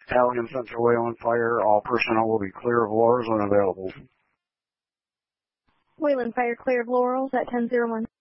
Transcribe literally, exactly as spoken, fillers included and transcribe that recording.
Alien Central Wayland Fire, all personnel will be clear of Laurels and available. Wayland Fire, clear of Laurels at ten oh one.